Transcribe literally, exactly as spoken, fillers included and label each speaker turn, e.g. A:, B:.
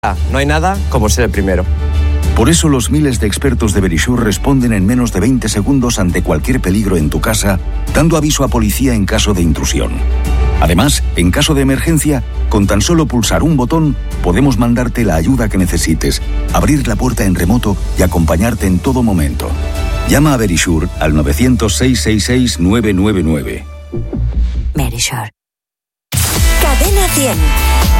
A: No hay nada como ser el primero.
B: Por eso los miles de expertos de Verisure responden en menos de veinte segundos ante cualquier peligro en tu casa, dando aviso a policía en caso de intrusión. Además, en caso de emergencia, con tan solo pulsar un botón, podemos mandarte la ayuda que necesites, abrir la puerta en remoto y acompañarte en todo momento. Llama a Verisure al nueve cero cero, seis seis seis, nueve nueve nueve.
C: Verisure. Cadena cien.